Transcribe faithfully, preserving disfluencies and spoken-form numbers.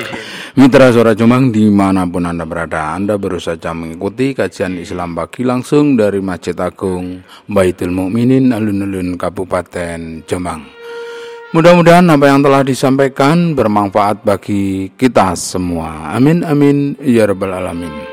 Mitra Suara Jombang dimanapun Anda berada, Anda baru saja mengikuti kajian Islam pagi langsung dari Masjid Agung Baitul Mukminin Alun-Alun Kabupaten Jombang. Mudah-mudahan apa yang telah disampaikan bermanfaat bagi kita semua. Amin amin ya rabbal alamin.